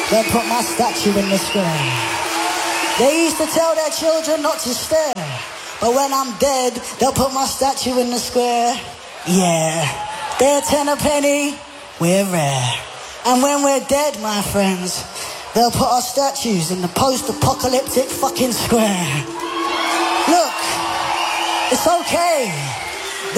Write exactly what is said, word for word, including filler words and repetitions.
they'll put my statue in the square. They used to tell their children not to stare, but when I'm dead, they'll put my statue in the square. Yeah, they're ten a penny, we're rare. And when we're dead, my friends, they'll put our statues in the post-apocalyptic fucking square. Look, it's okay.